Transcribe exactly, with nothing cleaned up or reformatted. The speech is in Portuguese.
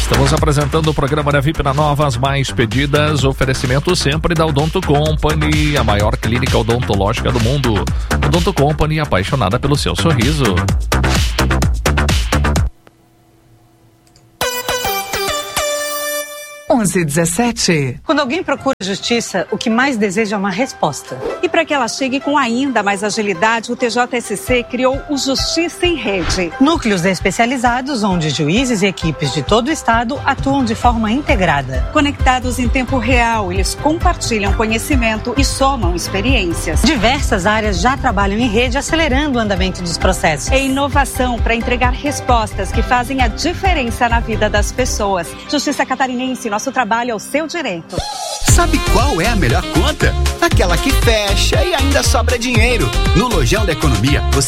Estamos apresentando o programa da V I P na Nova, as mais pedidas, oferecimento sempre da Odonto Company, a maior clínica odontológica do mundo. Odonto Company, apaixonada pelo seu sorriso. onze e dezessete. Quando alguém procura justiça, o que mais deseja é uma resposta. E para que ela chegue com ainda mais agilidade, o T J S C criou o Justiça em Rede. Núcleos especializados onde juízes e equipes de todo o estado atuam de forma integrada. Conectados em tempo real, eles compartilham conhecimento e somam experiências. Diversas áreas já trabalham em rede, acelerando o andamento dos processos. É inovação para entregar respostas que fazem a diferença na vida das pessoas. Justiça Catarinense, nosso trabalho é o seu direito. Sabe qual é a melhor conta? Aquela que fecha e ainda sobra dinheiro. No Lojão da Economia, você